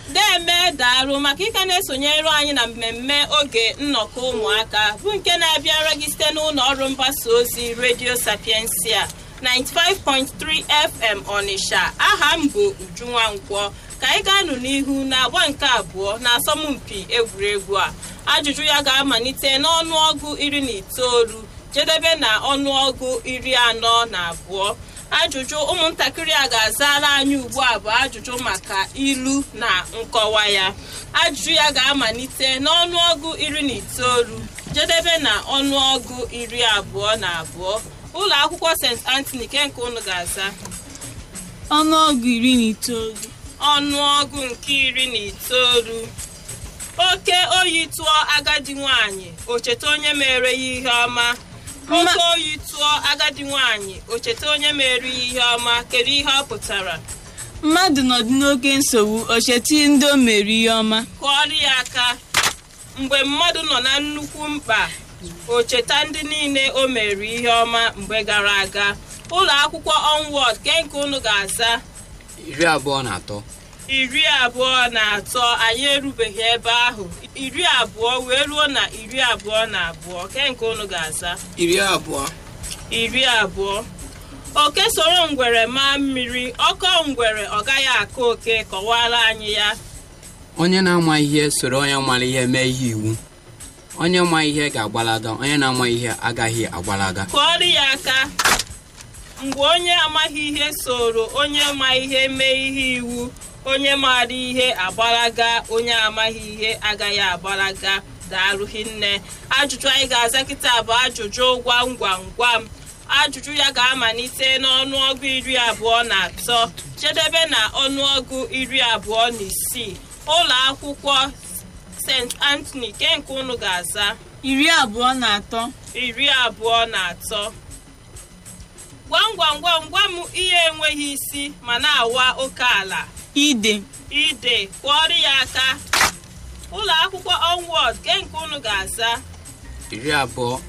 Deme daalụ maka ịka na-esonyere anyị na mmemme oge nnọkọ ụmụaka bụ nke na-abịara gị site n'ụlọ ọrụ mgbasa ozi Radio Sapiensia 95.3 FM Onitsha. Aha m bụ Uju Nwankwọ. Ka anyị ga-anụ n'ihu na-agba nke abụọ na asọmpi egwuregwu a. Ajụjụ ya ga-amalite n'ọnụọgụ 19 jedebe na ọnụọgụ 42. Ajụjụ ụmụntakịrị a ga-azara anyị ugbu a bụ ajụjụ maka ilu na nkọwa ya. Ajụjụ ya ga-amalite n'ọnụọgụ 19 jedebe na ọnụọgụ 22. Ụlọ akwụkwọ St. Anthony nke unu ga-aza ọnụọgụ 19. Ọnụọgụ nke 19. Oke oyi tụọ agadi nwanyị, o cheta onye mere ya ihe ọma. Oke oyi tụọ agadi nwanyị, o cheta onye mere ya ihe ọma. Kedu ihe ọ pụtara? Mmadụ nọdụ n'oke nsogbu, o cheta ndị o mere ihe ọma. Kụọrọ ya aka. Mgbe mmadụ nọ na nnukwu mkpa, o cheta ndị niile o mere ihe ọma mgbe gara aga. Ụlọ akwụkwọ Onward nke unu ga-aza 23. 23. Anyị erubeghị ebe ahụ. 20 wee ruo na 22 nke unu ga-aza 20. Oke soro ngwere maa mmiri, ọkọ ngwere ọ gaghị akọ oke. Kọwara anyị ya. Onye na-ama ihe soro onye mara ihe mee ihe iwu. Onye ma ihe ga-agbalaga, onye na-ama ihe agaghị agbalaga. Kụọrọ ya aka. Mgbe onye amaghị ihe soro onye ma ihe mee ihe iwu, onye maara ihe agbalaga, onye amaghị ihe agaghị agbalaga. Daalụ hinne. Ajụjụ anyị ga-aza kịta bụ ajụjụ gwam gwam gwam. Ajụjụ ya ga-amalite n'ọnụọgụ 23 jedebe na ọnụọgụ 26. Ụlọ akwụkwọ St. Anthony nke unu ga-aza 23. 23. Gwam gwam gwam gwam ihe enweghị isi ma na-awa oke ala. Ide. Kụọrọ ya aka. Ụlọ akwụkwọ Onward nke unu ga-aza 24.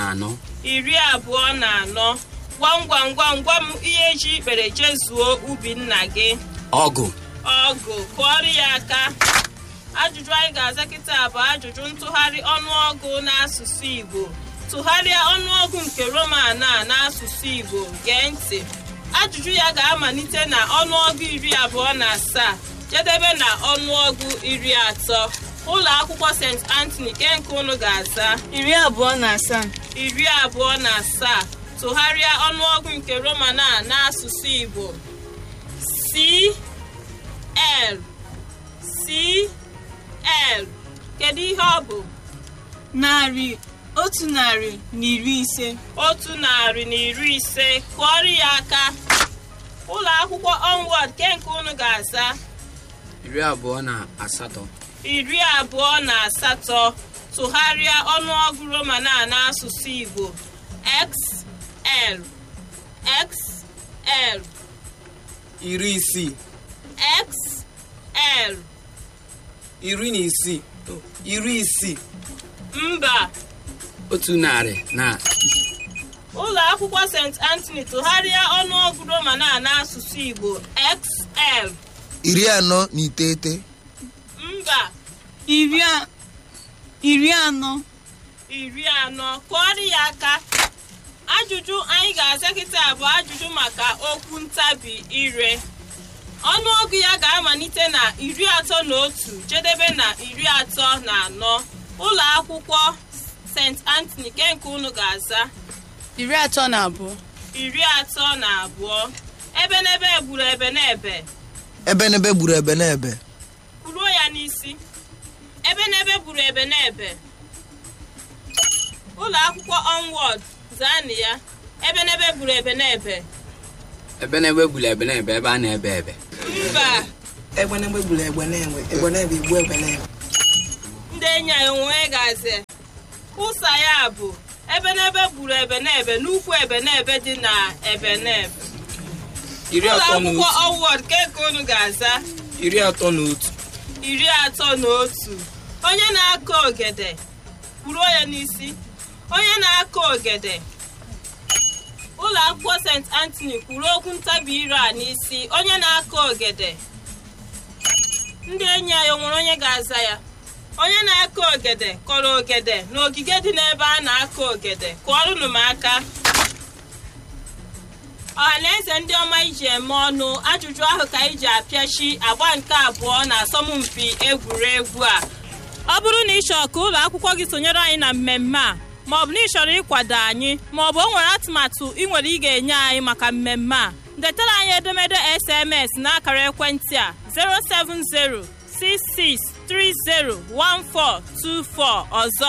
24. Gwam gwam gwam gwam ihe ji ikpere jezuo ubi nna gị. Ọgụ. Kụọrọ ya aka. Ajụjụ anyị ga-aza kịta bụ ajụjụ ntụgharị ọnụọgụ n'asụsụ Igbo. Tụgharịa ọnụọgụ nke Roman a n'asụsụ Igbo. Gee ntị. Ajụjụ ya ga-amalite na ọnụọgụ 27 jedebe na ọnụọgụ 30. Ụlọ akwụkwọ St. Anthony nke unu ga-aza 27. 27. Tụgharịa ọnụọgụ nke Roman a n'asụsụ Igbo. CL. Kedu ihe ọ bụ? 150. 150. Kụọrọ ya aka. Ụlọ akwụkwọ Onward nke unu ga-aza 28. 28. Tụgharịa ọnụọgụ Roman a n'asụsụ Igbo. XL. 60. XL. 60. Mba. 100. Ụlọ akwụkwọ St. Anthony tụgharịa ọnụọgụ Roman a n'asụsụ Igbo. XL. 49. Mba. 40. 40. Kụọrọ ya aka. Ajụjụ anyị ga-aza kịta bụ ajụjụ maka okwu ntabi ire. Ọnụọgụ ya ga-amalite na 31 jedebe na 34. Ụlọ akwụkwọ St. Anthony nke unu ga-aza 32. 32. Ebenebe gburu ebenebe. Ebenebe gburu ebenebe. Kwuruo ya n'isi. Ebenebe gburu ebenebe. Ụlọ akwụkwọ Onward zani ya. Ebenebe gburu ebenebe. Ebenebe gburu ebenebe ebe a na-ebe ebe. Mba. Ebenebe gburu ebenebe. Ebenebe igbu ebenebe. Ndị enyi anyị onwe gaze. Ụsa ya bụ ebenebe gburu ebenebe n'ukwu ebenebe dị na ebenebe. Ụlọ akwụkwọ Onward nke unu ga-aza 31. 31. Onye na-akọ ogede. Kwuruo ya n'isi. Onye na-akọ ogede. Ụlọ akwụkwọ St. Anthony kwuru okwu ntabi ire a n'isi. Onye na-akọ ogede. ndị enyi anyị o nwere onye ga-aza ya? Onye na-akụ ogede kọrọ ogede n'ogige dị n'ebe a na-akụ ogede, kụọrụnụ m aka. Ọhaneze ndị ọma iji eme ọnụ, ajụjụ ahụ ka anyị ji apịachi agba nke abụọ na asọmpi egwuregwu a. Ọ bụrụ na ị chọrọ ka ụlọ akwụkwọ gị sonyere anyị na mmemme a, maọbụ na ị chọrọ ịkwado anyị, maọbụ o nwere atụmatụ ị nwere ị ga-enye anyị maka mmemme a, detara anyị edemede SMS n'akara ekwentị a 07066301424, ọzọ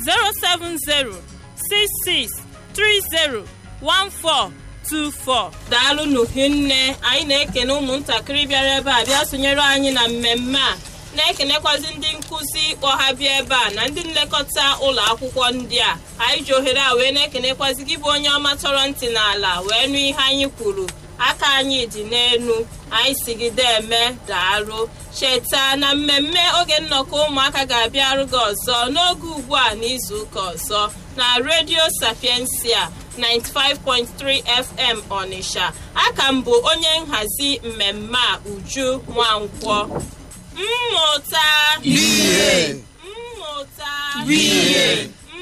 07066301424. Daalụ hinne. Anyị na-ekene ụmụntakịrị bịara ebe a bịa sonyere anyị na mmemme a, na-ekenekwazi ndị nkụzi kpọ ha bịa ebe a na ndị nlekọta ụlọ akwụkwọ ndị a. Anyị ji ohere a wee na-ekenekwazi gị bụ onye ọma tọrọ ntị n'ala wee nụ ihe anyị kwuru. Aka anyị dị n'elu, anyị sigide eme daalụ. Cheta na mmemme oge nnọkọ ụmụaka ga-abịarụ gị ọzọ n'oge ugbu a n'izu ụka ọzọ na Radio Sapiensia 95.3 FM Ọnịsha. Aka m bụ onye nhazi mmemme a, Uju Nwankwọ. Mmụta. Mmụta.